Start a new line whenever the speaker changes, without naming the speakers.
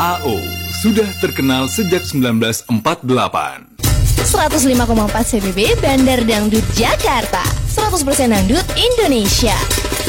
AO sudah terkenal sejak 1948.
105,4 CBB Bandar Dangdut Jakarta, 100% dangdut Indonesia.